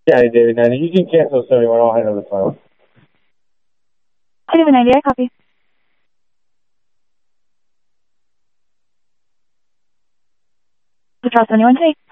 Yeah, David 90. You can cancel 71. I'll handle the final. David 90, I copy. Control 71, take.